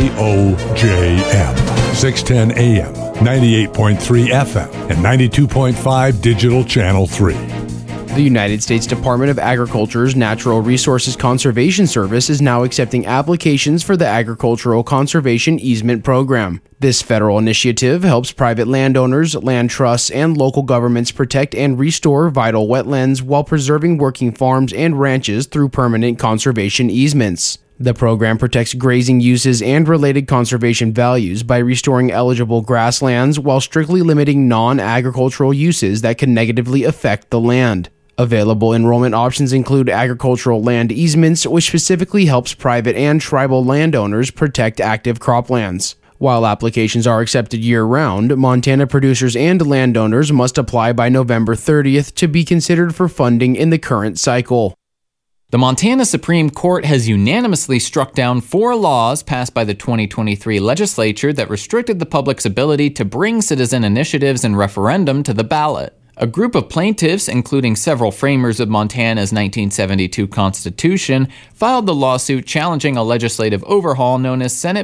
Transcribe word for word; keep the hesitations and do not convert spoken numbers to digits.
K O J M, six ten A M, ninety-eight point three F M, and ninety-two point five Digital Channel three. The United States Department of Agriculture's Natural Resources Conservation Service is now accepting applications for the Agricultural Conservation Easement Program. This federal initiative helps private landowners, land trusts, and local governments protect and restore vital wetlands while preserving working farms and ranches through permanent conservation easements. The program protects grazing uses and related conservation values by restoring eligible grasslands while strictly limiting non-agricultural uses that can negatively affect the land. Available enrollment options include agricultural land easements, which specifically helps private and tribal landowners protect active croplands. While applications are accepted year-round, Montana producers and landowners must apply by November thirtieth to be considered for funding in the current cycle. The Montana Supreme Court has unanimously struck down four laws passed by the twenty twenty-three legislature that restricted the public's ability to bring citizen initiatives and referendum to the ballot. A group of plaintiffs, including several framers of Montana's nineteen seventy-two Constitution, filed the lawsuit challenging a legislative overhaul known as Senate